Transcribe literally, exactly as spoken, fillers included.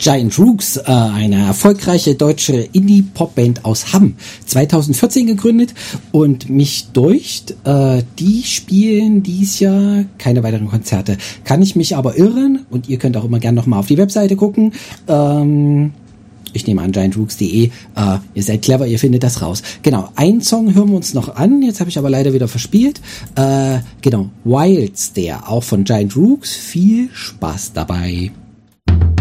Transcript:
Giant Rooks, äh, eine erfolgreiche deutsche Indie-Pop-Band aus Hamm, zwanzig vierzehn gegründet und mich deucht, äh, die spielen dies Jahr keine weiteren Konzerte. Kann ich mich aber irren und ihr könnt auch immer gerne nochmal auf die Webseite gucken. Ähm, ich nehme an, giant rooks punkt de. Äh, ihr seid clever, ihr findet das raus. Genau, einen Song hören wir uns noch an, jetzt habe ich aber leider wieder verspielt. Äh, genau, Wilds, der auch von Giant Rooks. Viel Spaß dabei.